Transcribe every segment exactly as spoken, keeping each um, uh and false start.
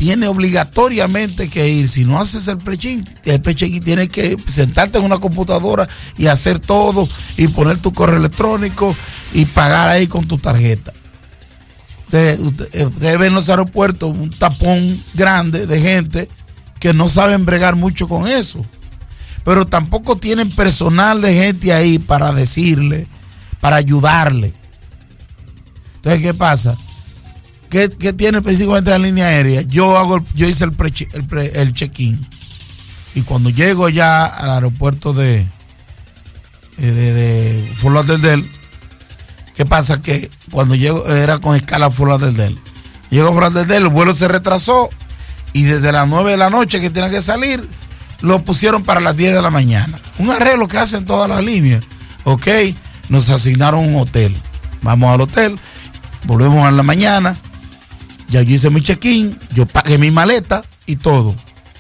tiene obligatoriamente que ir. Si no haces el pre-check, el pre-check tienes que sentarte en una computadora y hacer todo y poner tu correo electrónico y pagar ahí con tu tarjeta. Ustedes usted, usted ven en los aeropuertos un tapón grande de gente que no saben bregar mucho con eso, pero tampoco tienen personal de gente ahí para decirle, para ayudarle. Entonces, ¿qué pasa? ¿Qué, qué tiene específicamente la línea aérea? Yo hago, yo hice el, pre, el, pre, el check-in y cuando llego ya al aeropuerto de de, de, de Fort Lauderdale, ¿qué pasa? Que cuando llego era con escala Fort Lauderdale. Llego a Fort Lauderdale, el vuelo se retrasó y desde las nueve de la noche que tienen que salir, lo pusieron para las diez de la mañana. Un arreglo que hacen todas las líneas. Ok, nos asignaron un hotel. Vamos al hotel, volvemos a la mañana. Ya yo hice mi check-in, yo pagué mi maleta y todo.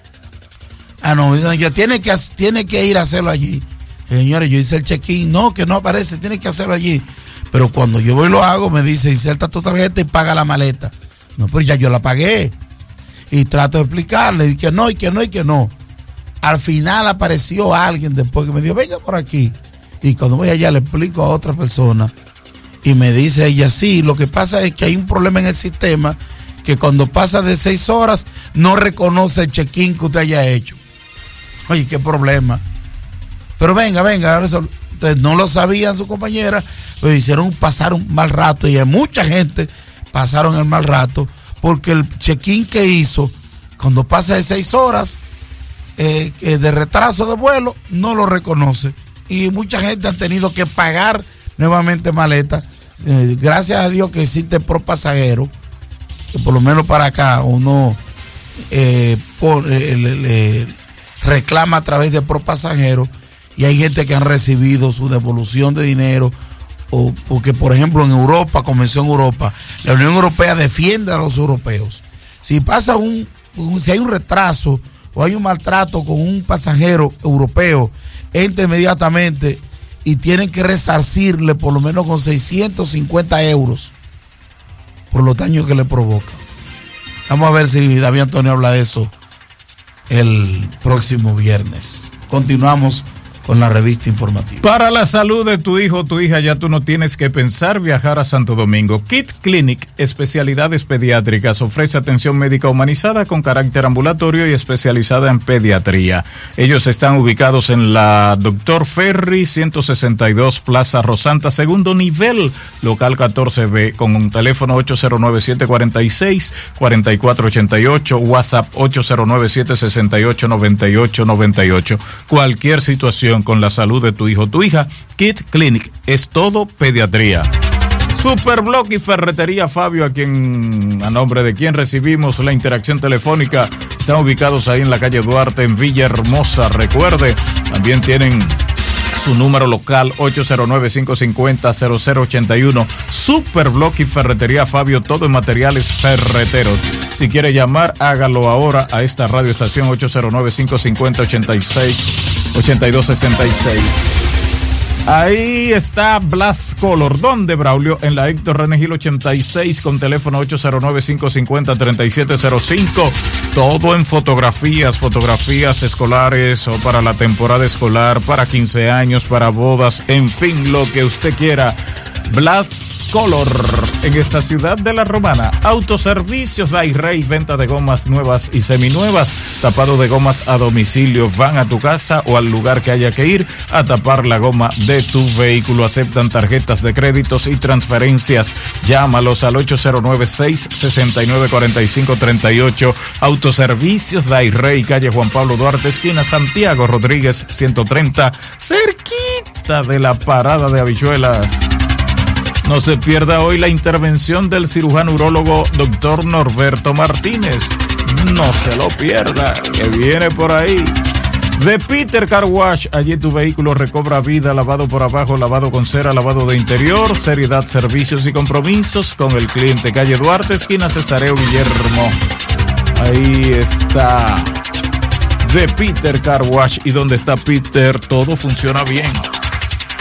Ah, no, ya tiene que, tiene que ir a hacerlo allí. Señores, yo hice el check-in, no, que no aparece, tiene que hacerlo allí. Pero cuando yo voy y lo hago, me dice, inserta tu tarjeta y paga la maleta. No, pero ya yo la pagué. Y trato de explicarle, y que no, y que no, y que no. Al final apareció alguien después que me dijo, venga por aquí. Y cuando voy allá le explico a otra persona. Y me dice ella, sí, lo que pasa es que hay un problema en el sistema, que cuando pasa de seis horas no reconoce el check-in que usted haya hecho. Oye, qué problema. Pero venga, venga, ahora eso, ustedes no lo sabían su compañera, pero hicieron pasar un mal rato y hay mucha gente pasaron el mal rato porque el check-in que hizo, cuando pasa de seis horas eh, de retraso de vuelo, no lo reconoce. Y mucha gente ha tenido que pagar nuevamente maleta. Eh, gracias a Dios que existe Pro Pasajero, que por lo menos para acá uno eh, por, eh, le, le reclama a través de Pro Pasajero y hay gente que han recibido su devolución de dinero, o porque por ejemplo en Europa, comenzó en Europa, la Unión Europea defiende a los europeos. Si pasa un, un si hay un retraso o hay un maltrato con un pasajero europeo, entra inmediatamente y tienen que resarcirle por lo menos con seiscientos cincuenta euros por los daños que le provoca. Vamos a ver si David Antonio habla de eso el próximo viernes. Continuamos con la revista informativa. Para la salud de tu hijo o tu hija, ya tú no tienes que pensar viajar a Santo Domingo. Kid Clinic, especialidades pediátricas, ofrece atención médica humanizada con carácter ambulatorio y especializada en pediatría. Ellos están ubicados en la Doctor Ferry ciento sesenta y dos, Plaza Rosanta, segundo nivel, local catorce B, con un teléfono ocho cero nueve, siete cuatro seis, cuatro cuatro ocho ocho, WhatsApp ocho cero nueve, siete seis ocho, nueve ocho nueve ocho. Cualquier situación con la salud de tu hijo o tu hija, Kid Clinic es todo pediatría. Superblock y Ferretería Fabio, a quien, a nombre de quien recibimos la interacción telefónica, están ubicados ahí en la calle Duarte, en Villahermosa. Recuerde, también tienen su número local ocho cero nueve, cinco cinco cero, cero cero ocho uno. Superblock y Ferretería Fabio, todo en materiales ferreteros. Si quiere llamar, hágalo ahora a esta radioestación ocho cero nueve, cinco cinco cero, ocho seis ochenta y dos sesenta y seis. Ahí está Blast Color. ¿Dónde, Braulio? En la Héctor René Gil ochenta y seis, con teléfono ocho cero nueve, cinco cinco cero, tres siete cero cinco. Todo en fotografías, fotografías escolares o para la temporada escolar, para quince años, para bodas, en fin, lo que usted quiera. Blast Color, en esta ciudad de La Romana. Autoservicios Dairey, venta de gomas nuevas y seminuevas, tapado de gomas a domicilio. Van a tu casa o al lugar que haya que ir a tapar la goma de tu vehículo. Aceptan tarjetas de créditos y transferencias. Llámalos al ocho cero nueve, seis seis nueve, cuatro cinco tres ocho. Autoservicios Dairey, calle Juan Pablo Duarte, esquina Santiago Rodríguez ciento treinta, cerquita de la parada de Habichuelas. No se pierda hoy la intervención del cirujano urólogo doctor Norberto Martínez. No se lo pierda, que viene por ahí. De Peter Car Wash, allí tu vehículo recobra vida, lavado por abajo, lavado con cera, lavado de interior, seriedad, servicios y compromisos con el cliente. Calle Duarte, esquina Cesareo Guillermo. Ahí está De Peter Car Wash, y donde está Peter todo funciona bien.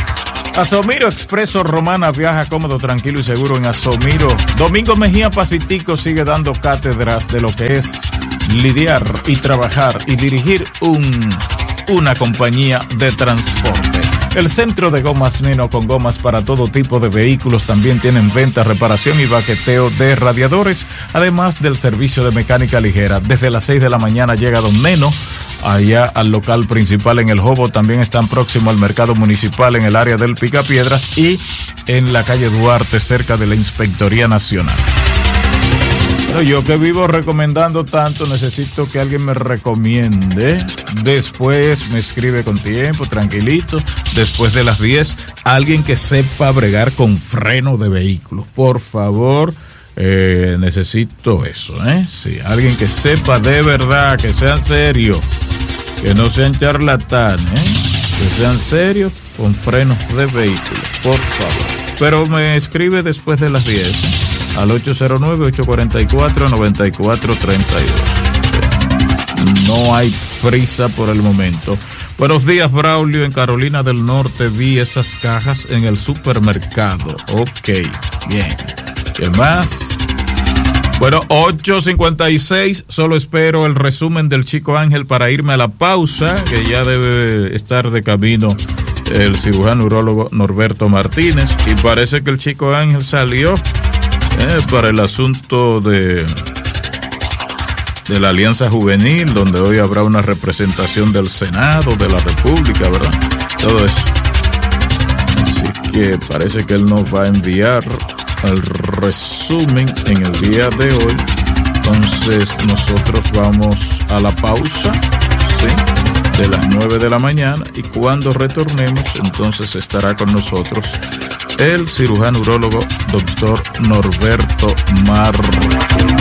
Asomiro Expreso Romana viaja cómodo, tranquilo y seguro en Asomiro. Domingo Mejía Pacitico sigue dando cátedras de lo que es lidiar y trabajar y dirigir un, una compañía de transporte. El centro de gomas Nino, con gomas para todo tipo de vehículos, también tienen venta, reparación y baqueteo de radiadores, además del servicio de mecánica ligera. Desde las seis de la mañana llega Don Neno allá al local principal en El Jobo. También están próximos al mercado municipal en el área del Picapiedras y en la calle Duarte, cerca de la Inspectoría Nacional. Bueno, yo que vivo recomendando tanto, necesito que alguien me recomiende. Después me escribe con tiempo, tranquilito, después de las diez, alguien que sepa bregar con freno de vehículo. Por favor, eh, necesito eso, ¿eh? Sí, alguien que sepa de verdad, que sean serios, que no sean charlatanes, ¿eh? Que sean serios con frenos de vehículo, por favor. Pero me escribe después de las diez, ¿eh? Al ocho cero nueve, ocho cuatro cuatro, nueve cuatro tres dos. No hay prisa por el momento. Buenos días, Braulio. En Carolina del Norte vi esas cajas en el supermercado. Ok, bien. ¿Qué más? Bueno, ocho cincuenta y seis. Solo espero el resumen del Chico Ángel para irme a la pausa, que ya debe estar de camino el cirujano urólogo Norberto Martínez. Y parece que el Chico Ángel salió Eh, para el asunto de, de la Alianza Juvenil, donde hoy habrá una representación del Senado de la República, ¿verdad? Todo eso. Así que parece que él nos va a enviar el resumen en el día de hoy. Entonces nosotros vamos a la pausa, ¿sí?, de las nueve de la mañana, y cuando retornemos entonces estará con nosotros el cirujano urólogo doctor Norberto Martínez.